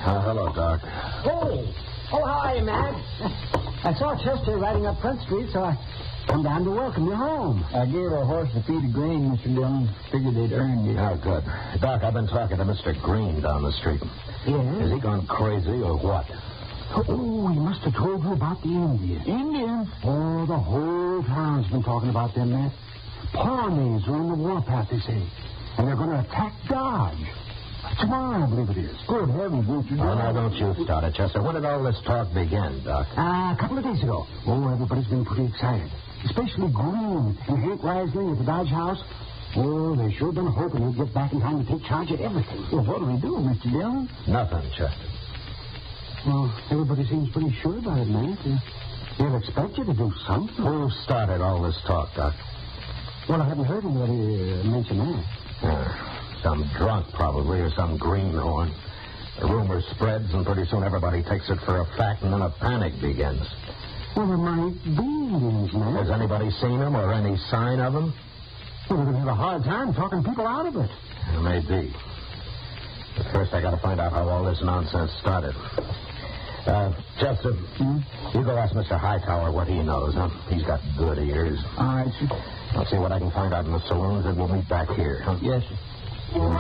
Hello, Doc. Oh, how are you, Matt? I saw Chester riding up Front Street, so I come down to welcome you home. I gave our horse a feed of grain, Mr. Dillon. Figured they'd earned it. Oh, good. Doc, I've been talking to Mr. Green down the street. Yeah? Has he gone crazy or what? Oh, he must have told you about the Indians. Indians? Oh, the whole town's been talking about them, Matt. Pawnees are on the warpath, they say. And they're going to attack Dodge. Tomorrow, I believe it is. Good heavens, Mr. Dillon. Oh, now, don't you start it, Chester. When did all this talk begin, Doc? A couple of days ago. Oh, everybody's been pretty excited. Especially Green and Hank Risling at the Dodge house. Oh, they've sure been hoping he'd get back in time to take charge of everything. Well, what do we do, Mr. Dillon? Nothing, Chester. Well, everybody seems pretty sure about it, Matt. They'll expect you to do something. Who started all this talk, Doc? Well, I haven't heard anybody mention that. Some drunk, probably, or some greenhorn. The rumor spreads, and pretty soon everybody takes it for a fact, and then a panic begins. Well, there might be Indians, Matt. Has anybody seen them or any sign of them? Well, we're going to have a hard time talking people out of it. Maybe. But first, I got to find out how all this nonsense started. Chester, you go ask Mr. Hightower what he knows, huh? He's got good ears. All right, sir. I'll see what I can find out in the saloons, and we'll meet back here, huh? Yes, sir.